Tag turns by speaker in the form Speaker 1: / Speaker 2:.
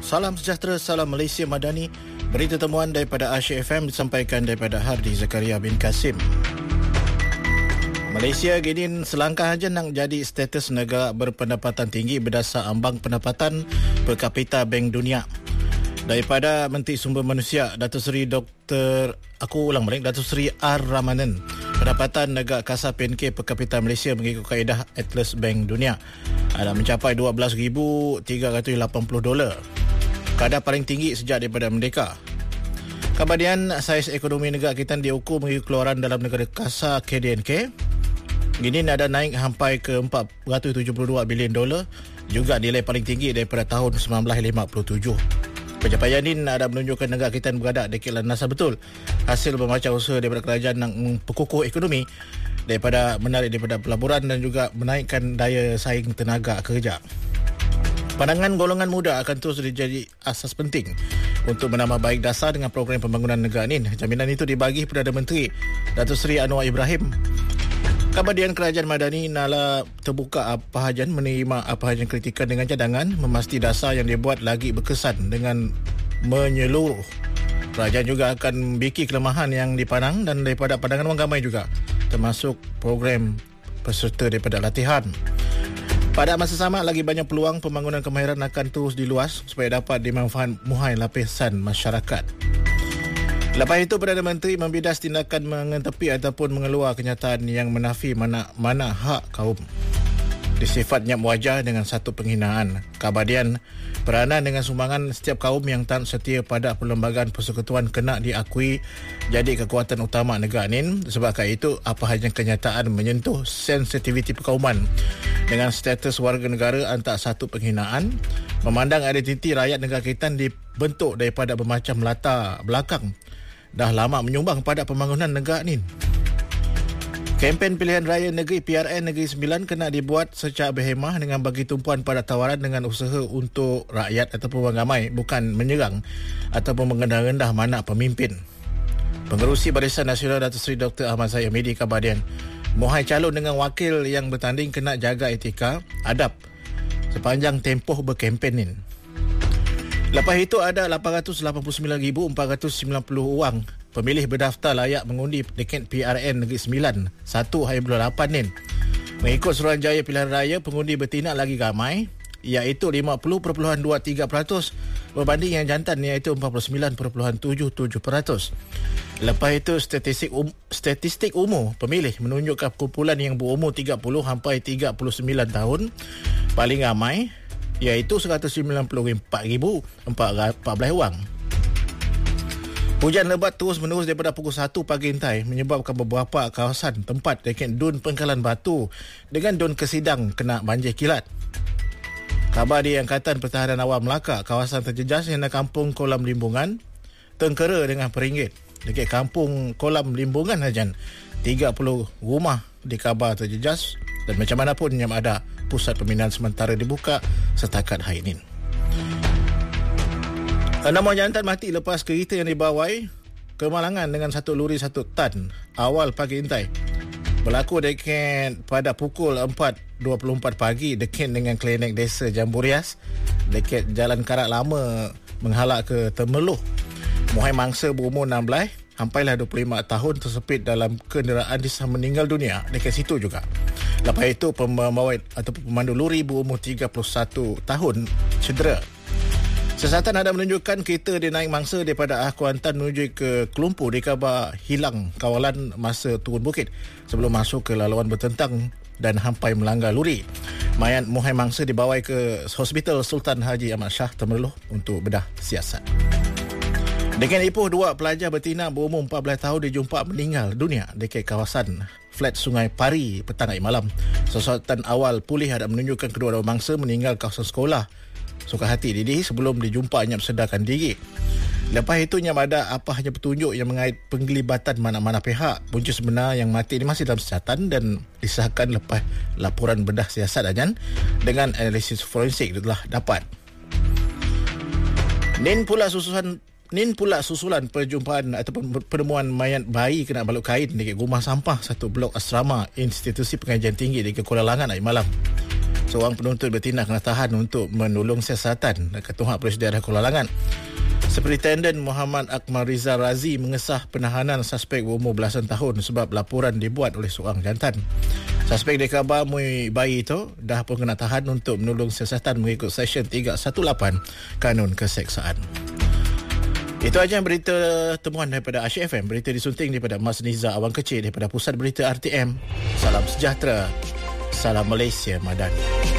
Speaker 1: Salam sejahtera, salam Malaysia Madani. Berita temuan daripada Asia FM disampaikan daripada Hardi Zakaria bin Kasim. Malaysia kini selangkah saja nak jadi status negara berpendapatan tinggi berdasar ambang pendapatan per kapita Bank Dunia. Daripada Menteri Sumber Manusia Datuk Seri Datuk Seri R. Ramanan, pendapatan negara kasar PNK per kapita Malaysia mengikut kaedah Atlas Bank Dunia adalah mencapai $12,380, kadar paling tinggi sejak daripada merdeka. Kemudian saiz ekonomi negara kita diukur mengikut keluaran dalam negara kasar KDNK. Kini ada naik sampai ke $472 bilion, juga nilai paling tinggi daripada tahun 1957. Pencapaian ini ada menunjukkan negara kita berada di landasan betul, hasil bermacam usaha daripada kerajaan yang memperkukuh ekonomi daripada menarik daripada pelaburan dan juga menaikkan daya saing tenaga kerja. Pandangan golongan muda akan terus menjadi asas penting untuk menambah baik dasar dengan program pembangunan negara ini. Jaminan itu dibagi Perdana Menteri Datuk Seri Anwar Ibrahim. Kemudian Kerajaan Madani nala terbuka Pahajan menerima Pahajan kritikan dengan cadangan, memastikan dasar yang dibuat lagi berkesan dengan menyeluruh. Kerajaan juga akan membiki kelemahan yang dipandang dan daripada pandangan orang ramai juga, termasuk program peserta daripada latihan. Pada masa sama, lagi banyak peluang pembangunan kemahiran akan terus diluas supaya dapat dimanfaatkan muhai lapisan masyarakat. Lepas itu, Perdana Menteri membidas tindakan mengetepi ataupun mengeluar kenyataan yang menafi mana hak kaum. Disifatnya wajah dengan satu penghinaan. Keabadian peranan dengan sumbangan setiap kaum yang tak setia pada perlembagaan persekutuan kena diakui jadi kekuatan utama negara ini. Sebab itu, apa hanya kenyataan menyentuh sensitiviti perkauman dengan status warga negara antara satu penghinaan, memandang identiti rakyat negara kita dibentuk daripada bermacam latar belakang, dah lama menyumbang pada pembangunan negara ini. Kempen pilihan raya negeri PRN Negeri Sembilan kena dibuat secara berhemah dengan bagi tumpuan pada tawaran dengan usaha untuk rakyat ataupun orang ramai, bukan menyerang ataupun mengendah-rendah mana pemimpin. Pengerusi Barisan Nasional Datuk Seri Dr. Ahmad Zahid Hamidi kabardian, mohai calon dengan wakil yang bertanding kena jaga etika, adab sepanjang tempoh berkempen ini. Lepas itu ada 889,490 orang pemilih berdaftar layak mengundi dekat PRN Negeri Sembilan 1/8 ni. Mengikut Suruhanjaya Pilihan Raya, pengundi betina lagi ramai, iaitu 50.23% berbanding yang jantan iaitu 49.77%. Lepas itu statistik umur pemilih menunjukkan kumpulan yang berumur 30 sampai 39 tahun paling ramai, iaitu 194,414 orang. Hujan lebat terus-menerus daripada pukul 1 pagi intai menyebabkan beberapa kawasan tempat dekat Dun Pengkalan Batu dengan Dun Kesidang kena banjir kilat. Khabar di Angkatan Pertahanan Awam Melaka, kawasan terjejas yang kampung Kolam Limbungan tengkera dengan peringgit. Dekat kampung Kolam Limbungan hajan 30 rumah dikhabar terjejas dan macam mana pun yang ada pusat pembinaan sementara dibuka setakat hari ini. 6 orang jantan mati lepas kereta yang dibawai kemalangan dengan satu lori 1 tan awal pagi intai. Berlaku dekat pada pukul 4.24 pagi dekat dengan klinik desa Jamburias dekat Jalan Karak Lama menghalak ke Temeloh. Muhai mangsa berumur 16 sampailah 25 tahun tersepit dalam kenderaan disah meninggal dunia dekat situ juga. Lepas itu, pembawa atau pemandu lori berumur 31 tahun cedera. Siasatan ada menunjukkan kereta dia naik mangsa daripada Kuantan menuju ke Kelumpu dikabar hilang kawalan masa turun bukit sebelum masuk ke laluan bertentang dan hampai melanggar lori. Mayat muhai mangsa dibawa ke Hospital Sultan Haji Ahmad Shah Temerloh untuk bedah siasat. Dengan Ipoh, 2 pelajar betina berumur 14 tahun dijumpa meninggal dunia dekat kawasan flat Sungai Pari petang hari malam. Siasatan awal pulih ada menunjukkan kedua-dua mangsa meninggal kawasan sekolah Sukahati Didi sebelum dijumpa nyap sedarkan diri. Lepas itu nyap ada apa hanya petunjuk yang mengait penglibatan mana-mana pihak. Punca sebenar yang mati ini masih dalam siasatan dan disahkan lepas laporan bedah siasat ajan dengan analisis forensik telah dapat. Nin pula susulan perjumpaan ataupun penemuan mayat bayi kena balut kain di rumah sampah satu blok asrama institusi pengajian tinggi di Kuala Langat hari malam. Seorang penuntut betina kena tahan untuk menolong siasatan Ketua Polis Daerah Kuala Langat. Superintendent Muhammad Akmal Rizal Razi mengesah penahanan suspek berumur belasan tahun sebab laporan dibuat oleh seorang jantan. Suspek dikhabar bayi itu dah pun kena tahan untuk menolong siasatan mengikut Seksyen 318 Kanun Keseksaan. Itu aja berita temuan daripada Asyik FM. Berita disunting daripada Mas Niza Awang Kecil daripada Pusat Berita RTM. Salam sejahtera. Salam Malaysia Madani.